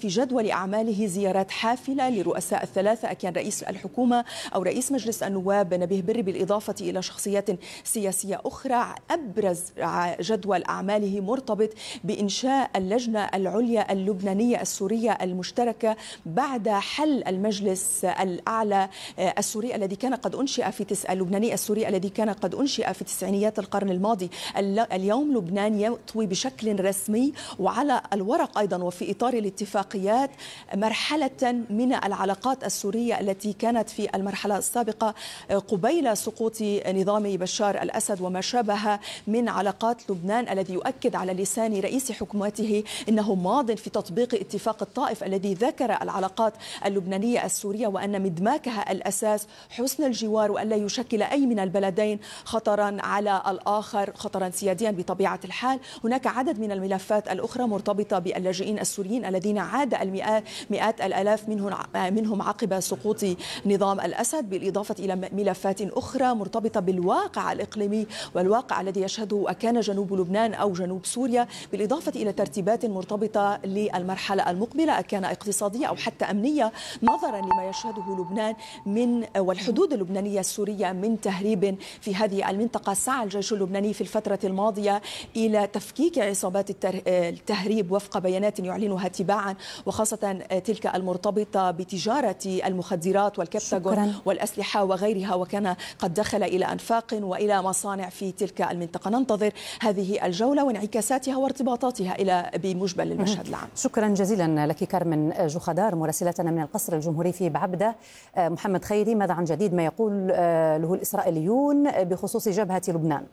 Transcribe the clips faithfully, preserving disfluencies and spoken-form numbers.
في جدول أعماله زيارات حافلة لرؤساء الثلاثة، كان رئيس الحكومة أو رئيس مجلس النواب نبيه بري، بالإضافة إلى شخصيات سياسية أخرى. أبرز جدول أعماله مرتبط بإنشاء اللجنة العليا اللبنانية السورية المشتركة بعد حل المجلس الأعلى السوري الذي كان قد أنشئ في تس... اللبناني السوري الذي كان قد أنشئ في تسعينيات القرن الماضي. اليوم لبنان يطوي بشكل رسمي وعلى الورق أيضا وفي إطار الاتفاقيات مرحلة من العلاقات السورية التي كانت في المرحلة السابقة قبيل سقوط نظام بشار الأسد وما شابه من علاقات لبنان، الذي يؤكد على لسان رئيس حكومته إنه ماض في تطبيق اتفاق الطائف الذي ذكر العلاقات اللبنانية السورية وأن مدماكها الأساس حسن الجوار وألا يشكل أي من البلدين خطرا على الآخر، خطرا سياديا بطبيعة الحال. هناك عدد من الملفات الأخرى مرتبطة باللاجئين السوريين الذين عاد المئات مئات الآلاف منهم منهم عقب سقوط نظام الأسد، بالإضافة إلى ملفات أخرى مرتبطة بالواقع الإقليمي والواقع الذي يشهده أكان جنوب لبنان أو جنوب سوريا، بالإضافة إلى ترتيبات مرتبطة للمرحلة المقبلة أكان اقتصادية أو حتى أمنية، نظرا لما يشهده لبنان من والحدود اللبنانية السورية من تهريب في هذه المنطقة. سعى الجيش اللبناني في الفترة الماضية إلى تفكيك عصابات التهريب وفق بيانات يعلنها تباعا، وخاصة تلك المرتبطة بتجارة المخدرات والكبتاغون والأسلحة وغيرها، وكان قد دخل إلى أنفاق وإلى مصانع في تلك المنطقة. ننتظر هذه الجولة وانعكاساتها وارتباطاتها إلى بمجمل المشهد العام. شكرا جزيلا لك كارمن جوخدار مراسلتنا من القصر الجمهوري في بعبدة. محمد خيري، ماذا عن جديد ما يقول له الإسرائيليون بخصوص جبهة لبنان؟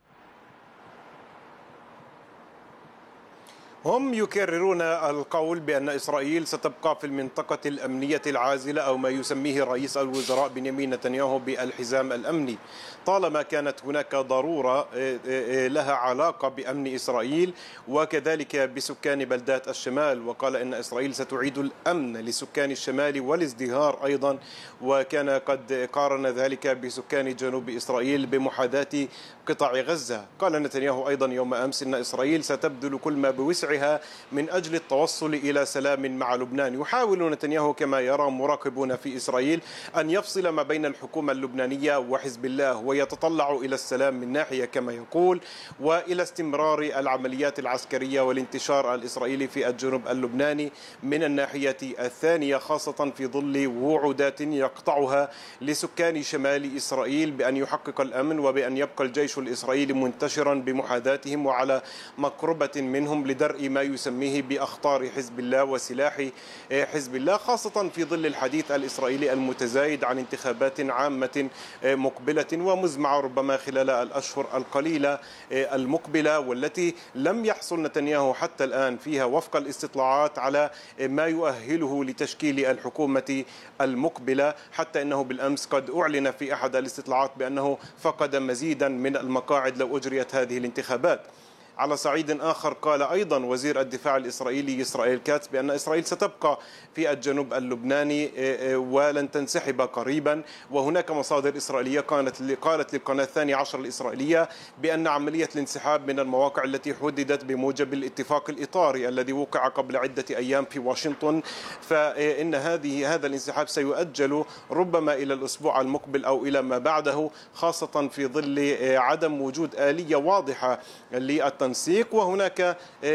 هم يكررون القول بأن إسرائيل ستبقى في المنطقة الأمنية العازلة أو ما يسميه رئيس الوزراء بنيامين نتنياهو بالحزام الأمني، طالما كانت هناك ضرورة لها علاقة بأمن إسرائيل وكذلك بسكان بلدات الشمال. وقال إن إسرائيل ستعيد الأمن لسكان الشمال والازدهار أيضا، وكان قد قارن ذلك بسكان جنوب إسرائيل بمحاذاة قطاع غزة. قال نتنياهو أيضا يوم أمس إن إسرائيل ستبذل كل ما بوسعها من أجل التوصل إلى سلام مع لبنان. يحاول نتنياهو كما يرى مراقبون في إسرائيل أن يفصل ما بين الحكومة اللبنانية وحزب الله، ويتطلع إلى السلام من ناحية كما يقول، وإلى استمرار العمليات العسكرية والانتشار الإسرائيلي في الجنوب اللبناني من الناحية الثانية، خاصة في ظل وعودات يقطعها لسكان شمال إسرائيل بأن يحقق الأمن وبأن يبقى الجيش الإسرائيلي منتشرا بمحاذاتهم وعلى مقربة منهم لدرء ما يسميه بأخطار حزب الله وسلاح حزب الله، خاصة في ظل الحديث الإسرائيلي المتزايد عن انتخابات عامة مقبلة ومزمعة ربما خلال الأشهر القليلة المقبلة، والتي لم يحصل نتنياهو حتى الآن فيها وفق الاستطلاعات على ما يؤهله لتشكيل الحكومة المقبلة، حتى أنه بالأمس قد أعلن في أحد الاستطلاعات بأنه فقد مزيدا من المقاعد لو أجريت هذه الانتخابات. على صعيد آخر قال أيضا وزير الدفاع الإسرائيلي إسرائيل كاتس بأن إسرائيل ستبقى في الجنوب اللبناني ولن تنسحب قريبا. وهناك مصادر إسرائيلية قالت قالت للقناة الثانية عشر الإسرائيلية بأن عملية الانسحاب من المواقع التي حددت بموجب الاتفاق الإطاري الذي وقع قبل عدة أيام في واشنطن، فإن هذه هذا الانسحاب سيؤجل ربما إلى الأسبوع المقبل أو إلى ما بعده، خاصة في ظل عدم وجود آلية واضحة للتنسيق. وهناك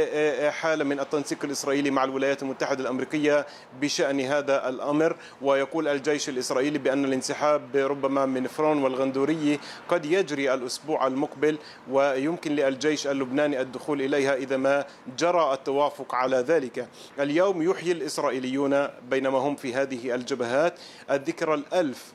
حالة من التنسيق الإسرائيلي مع الولايات المتحدة الأمريكية بشأن هذا الأمر. ويقول الجيش الإسرائيلي بأن الانسحاب ربما من فرون والغندوري قد يجري الأسبوع المقبل، ويمكن للجيش اللبناني الدخول إليها إذا ما جرى التوافق على ذلك. اليوم يحيي الإسرائيليون بينما هم في هذه الجبهات الذكرى الألف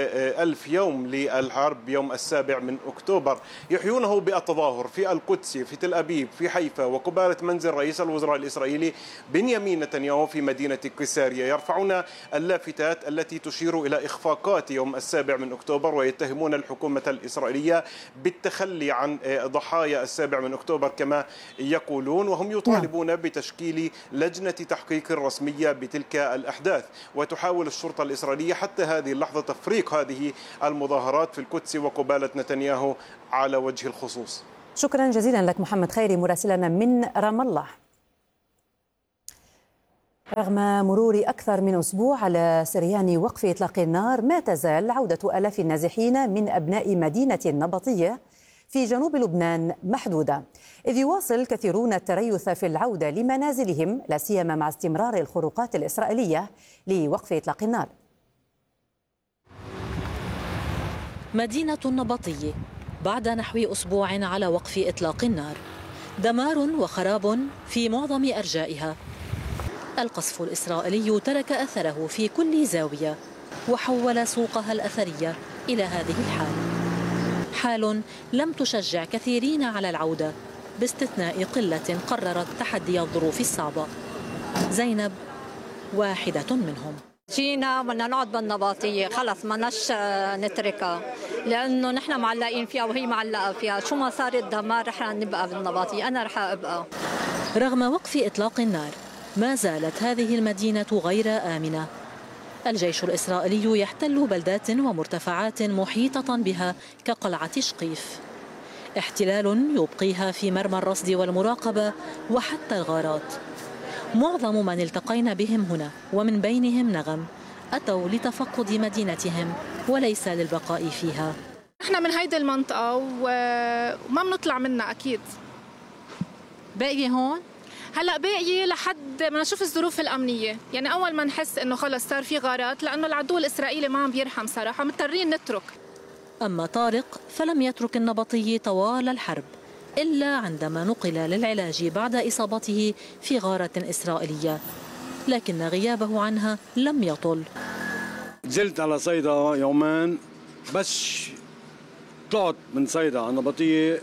ألف يوم للحرب يوم السابع من أكتوبر، يحيونه بالتظاهر في القدس في تل أبيب في حيفا وقبالة منزل رئيس الوزراء الإسرائيلي بنيامين نتنياهو في مدينة قيساريا، يرفعون اللافتات التي تشير إلى إخفاقات يوم السابع من أكتوبر، ويتهمون الحكومة الإسرائيلية بالتخلي عن ضحايا السابع من أكتوبر كما يقولون، وهم يطالبون بتشكيل لجنة تحقيق رسمية بتلك الأحداث. وتحاول الشرطة الإسرائيلية حتى هذه اللحظة تفريق هذه المظاهرات في القدس وقبالة نتنياهو على وجه الخصوص. شكرا جزيلا لك محمد خيري مراسلنا من رام الله. رغم مرور أكثر من أسبوع على سريان وقف إطلاق النار، ما تزال عودة آلاف النازحين من أبناء مدينة النبطية في جنوب لبنان محدودة، إذ يواصل كثيرون التريث في العودة لمنازلهم، لا سيما مع استمرار الخروقات الإسرائيلية لوقف إطلاق النار. مدينة النبطية بعد نحو أسبوع على وقف إطلاق النار، دمار وخراب في معظم أرجائها. القصف الإسرائيلي ترك أثره في كل زاوية وحول سوقها الأثرية إلى هذه الحال، حال لم تشجع كثيرين على العودة باستثناء قلة قررت تحدي الظروف الصعبة. زينب واحدة منهم. جينا بدنا نقعد بالنبطية، خلص ما نش نتركها لأنه نحن معلقين فيها وهي معلقة فيها، شو ما صار الدمار رح نبقى بالنبطية، أنا رح أبقى. رغم وقف إطلاق النار ما زالت هذه المدينة غير آمنة. الجيش الإسرائيلي يحتل بلدات ومرتفعات محيطة بها كقلعة شقيف، احتلال يبقيها في مرمى الرصد والمراقبة وحتى الغارات. معظم من التقينا بهم هنا ومن بينهم نغم أتوا لتفقد مدينتهم وليس للبقاء فيها. احنا من هيدي المنطقة وما بنطلع منها أكيد. باقي هون؟ هلا باقي لحد ما نشوف الظروف الأمنية، يعني أول ما نحس إنه خلص صار في غارات، لأنه العدو الإسرائيلي ما عم بيرحم صراحة، مضطرين نترك. أما طارق فلم يترك النبطي طوال الحرب إلا عندما نقل للعلاج بعد إصابته في غارة إسرائيلية، لكن غيابه عنها لم يطل. نزلت على صيدا يومين بس، طلعت من صيدا على النبطية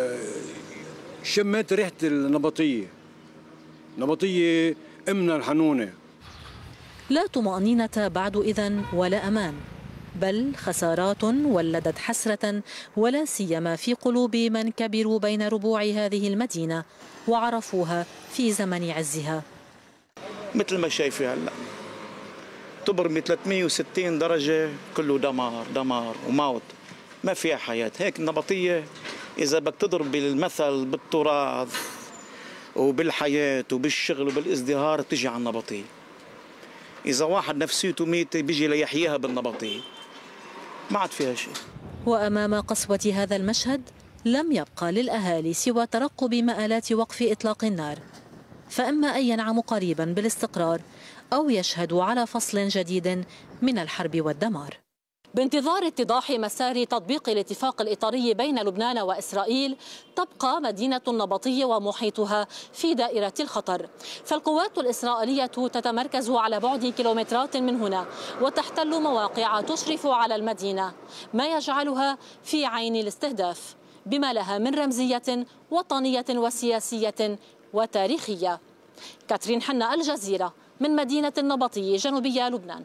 شميت ريحة النبطية. نبطية أمنا الحنونة. لا طمأنينة بعد إذن ولا أمان، بل خسارات ولدت حسرة، ولا سيما في قلوب من كبروا بين ربوع هذه المدينة وعرفوها في زمن عزها. مثل ما شايفة هلا تبرمي ثلاثمئة وستين درجة، كله دمار دمار وموت، ما فيها حياة. هيك النبطية إذا بدك تضرب المثل بالتراث وبالحياة وبالشغل وبالازدهار بتجي على النبطية. إذا واحد نفسيته ميتة بيجي ليحييها بالنبطية، ما عاد فيها شيء. وأمام قسوة هذا المشهد لم يبقى للأهالي سوى ترقب مآلات وقف إطلاق النار، فإما أن ينعموا قريبا بالاستقرار أو يشهدوا على فصل جديد من الحرب والدمار. بانتظار اتضاح مسار تطبيق الاتفاق الإطاري بين لبنان وإسرائيل، تبقى مدينة النبطية ومحيطها في دائرة الخطر، فالقوات الإسرائيلية تتمركز على بعد كيلومترات من هنا وتحتل مواقع تشرف على المدينة، ما يجعلها في عين الاستهداف بما لها من رمزية وطنية وسياسية وتاريخية. كاترين حنا، الجزيرة، من مدينة النبطية جنوبية لبنان.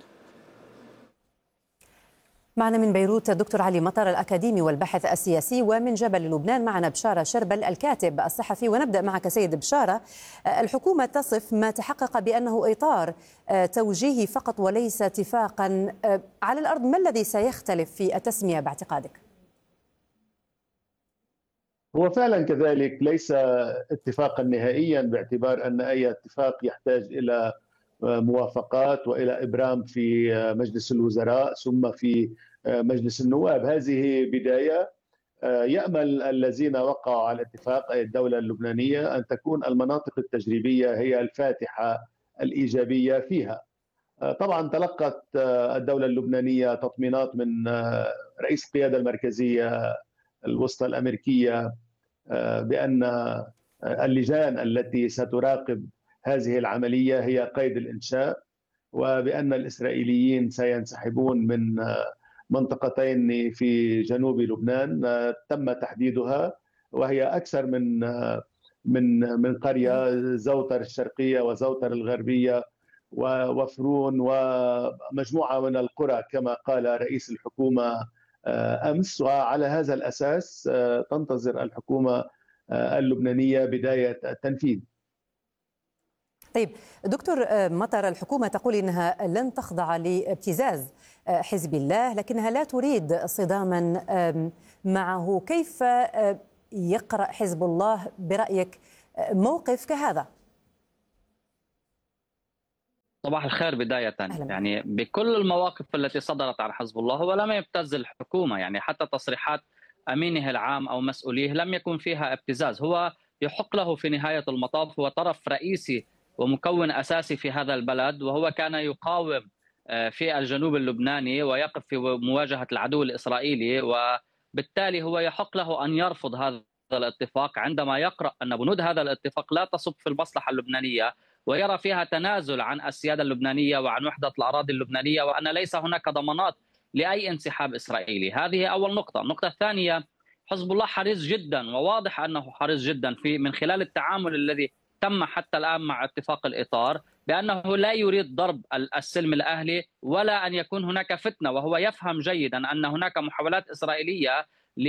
معنا من بيروت الدكتور علي مطر الأكاديمي والباحث السياسي، ومن جبل لبنان معنا بشارة شربل الكاتب الصحفي. ونبدأ معك سيد بشارة. الحكومة تصف ما تحقق بأنه إطار توجيهي فقط وليس اتفاقا على الأرض، ما الذي سيختلف في التسمية باعتقادك؟ هو فعلا كذلك، ليس اتفاقا نهائيا باعتبار أن أي اتفاق يحتاج إلى موافقات وإلى إبرام في مجلس الوزراء ثم في مجلس النواب. هذه بداية. يأمل الذين وقعوا على الاتفاق أي الدولة اللبنانية أن تكون المناطق التجريبية هي الفاتحة الإيجابية فيها. طبعا تلقت الدولة اللبنانية تطمينات من رئيس القيادة المركزية الوسطى الأمريكية بأن اللجان التي ستراقب هذه العملية هي قيد الإنشاء، وبأن الإسرائيليين سينسحبون من منطقتين في جنوب لبنان تم تحديدها، وهي أكثر من من من قرية، زوتر الشرقية وزوتر الغربية ووفرون ومجموعة من القرى كما قال رئيس الحكومة أمس. وعلى هذا الأساس تنتظر الحكومة اللبنانية بداية التنفيذ. طيب دكتور مطر، الحكومة تقول إنها لن تخضع لابتزاز حزب الله، لكنها لا تريد صداما معه. كيف يقرأ حزب الله برأيك موقف كهذا؟ صباح الخير بداية. يعني بكل المواقف التي صدرت عن حزب الله هو لم يبتز الحكومة، يعني حتى تصريحات أمينه العام أو مسؤوليه لم يكن فيها ابتزاز. هو يحق له في نهاية المطاف، هو طرف رئيسي ومكون أساسي في هذا البلد، وهو كان يقاوم في الجنوب اللبناني ويقف في مواجهة العدو الإسرائيلي، وبالتالي هو يحق له أن يرفض هذا الاتفاق عندما يقرأ أن بنود هذا الاتفاق لا تصب في المصلحة اللبنانية، ويرى فيها تنازل عن السيادة اللبنانية وعن وحدة الأراضي اللبنانية، وأن ليس هناك ضمانات لأي انسحاب إسرائيلي. هذه أول نقطة. النقطة الثانية، حزب الله حريص جدا، وواضح أنه حريص جدا في من خلال التعامل الذي تم حتى الآن مع اتفاق الإطار، بأنه لا يريد ضرب السلم الأهلي ولا أن يكون هناك فتنة، وهو يفهم جيدا أن هناك محاولات إسرائيلية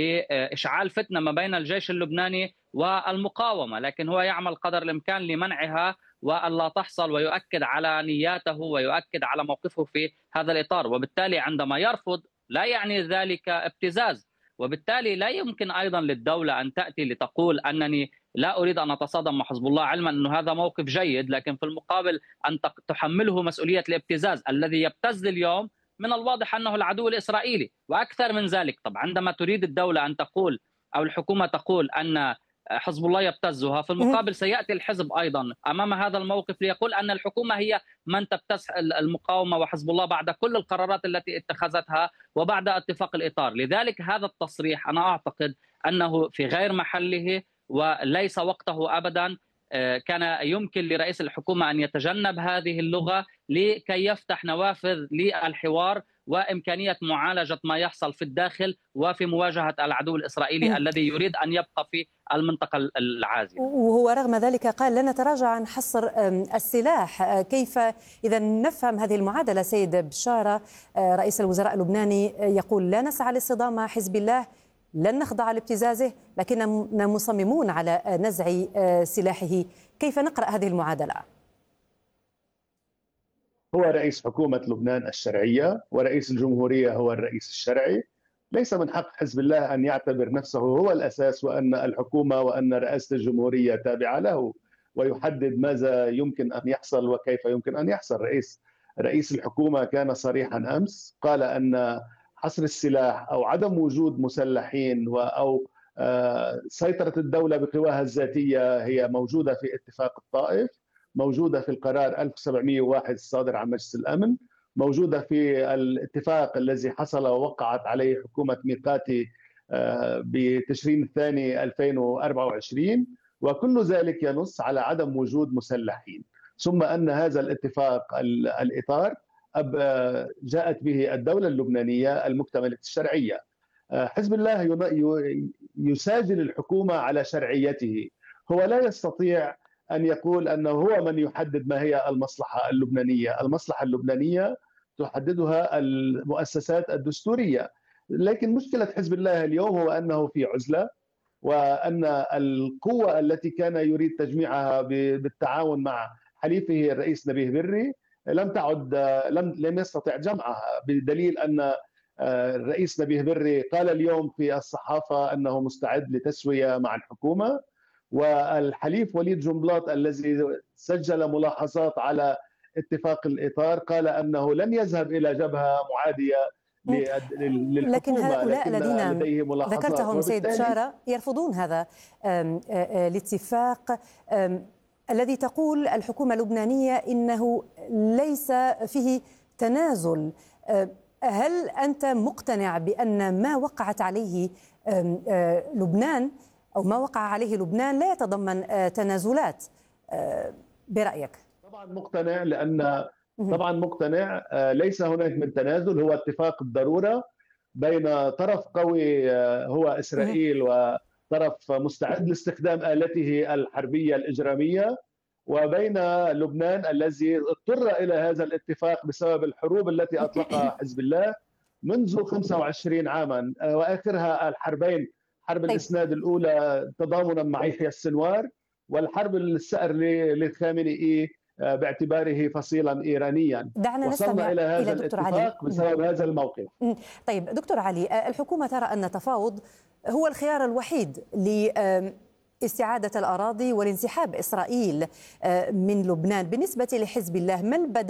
لإشعال فتنة ما بين الجيش اللبناني والمقاومة، لكن هو يعمل قدر الإمكان لمنعها وألا تحصل، ويؤكد على نياته ويؤكد على موقفه في هذا الإطار. وبالتالي عندما يرفض لا يعني ذلك ابتزاز، وبالتالي لا يمكن أيضا للدولة أن تأتي لتقول أنني لا أريد أن أتصادم مع حزب الله، علما أن هذا موقف جيد، لكن في المقابل أن تحمله مسؤولية الابتزاز. الذي يبتز اليوم من الواضح أنه العدو الإسرائيلي. وأكثر من ذلك، طبعا عندما تريد الدولة أن تقول أو الحكومة تقول أن حزب الله يبتزها، في المقابل سيأتي الحزب أيضا أمام هذا الموقف ليقول أن الحكومة هي من تبتز المقاومة وحزب الله بعد كل القرارات التي اتخذتها وبعد اتفاق الإطار. لذلك هذا التصريح أنا أعتقد أنه في غير محله وليس وقته أبدا. كان يمكن لرئيس الحكومة أن يتجنب هذه اللغة لكي يفتح نوافذ للحوار وإمكانية معالجة ما يحصل في الداخل وفي مواجهة العدو الإسرائيلي م. الذي يريد أن يبقى في المنطقة العازلة. وهو رغم ذلك قال لا نتراجع عن حصر السلاح. كيف إذا نفهم هذه المعادلة؟ سيد بشارة رئيس الوزراء اللبناني يقول لا نسعى للصدام مع حزب الله، لن نخضع لابتزازه، لكننا مصممون على نزع سلاحه. كيف نقرأ هذه المعادلة؟ هو رئيس حكومة لبنان الشرعية ورئيس الجمهورية هو الرئيس الشرعي. ليس من حق حزب الله أن يعتبر نفسه هو الأساس وأن الحكومة وأن رئاسة الجمهورية تابعة له ويحدد ماذا يمكن أن يحصل وكيف يمكن أن يحصل. رئيس رئيس الحكومة كان صريحا أمس، قال أن حصر السلاح أو عدم وجود مسلحين أو سيطرة الدولة بقواها الذاتية هي موجودة في اتفاق الطائف، موجودة في القرار ألف وسبعمئة وواحد الصادر عن مجلس الأمن، موجودة في الاتفاق الذي حصل ووقعت عليه حكومة ميقاتي بتشرين الثاني ألفين وأربعة وعشرين، وكل ذلك ينص على عدم وجود مسلحين. ثم أن هذا الاتفاق الإطار جاءت به الدولة اللبنانية المكتملة الشرعية. حزب الله يساجل الحكومة على شرعيته، هو لا يستطيع أن يقول أنه هو من يحدد ما هي المصلحة اللبنانية. المصلحة اللبنانية تحددها المؤسسات الدستورية، لكن مشكلة حزب الله اليوم هو أنه في عزلة، وأن القوة التي كان يريد تجميعها بالتعاون مع حليفه الرئيس نبيه بري لم تعد لم لم يستطع جمعها، بدليل أن الرئيس نبيه بري قال اليوم في الصحافة أنه مستعد لتسوية مع الحكومة، والحليف وليد جنبلاط الذي سجل ملاحظات على اتفاق الإطار قال أنه لن يذهب إلى جبهة معادية للحكومة، لكن هؤلاء الذين ذكرتهم سيد بشارة يرفضون هذا الاتفاق الذي تقول الحكومة اللبنانية إنه ليس فيه تنازل. هل أنت مقتنع بأن ما وقعت عليه لبنان أو ما وقع عليه لبنان لا يتضمن تنازلات برأيك؟ طبعا مقتنع، لأن طبعا مقتنع ليس هناك من تنازل، هو اتفاق الضرورة بين طرف قوي هو إسرائيل وطرف مستعد لاستخدام آلته الحربية الإجرامية، وبين لبنان الذي اضطر إلى هذا الاتفاق بسبب الحروب التي أطلقها حزب الله منذ خمسة وعشرين عاما، وآخرها الحربين، حرب الإسناد الأولى تضامنا مع يحيى السنوار، والحرب السأر للخامنئي باعتباره فصيلا إيرانيا. دعنا وصلنا نستمع إلى هذا إلى دكتور علي الاتفاق بسبب هذا الموقف. طيب دكتور علي، الحكومة ترى أن التفاوض هو الخيار الوحيد لاستعادة الأراضي والانسحاب إسرائيل من لبنان. بالنسبة لحزب الله ما البدائل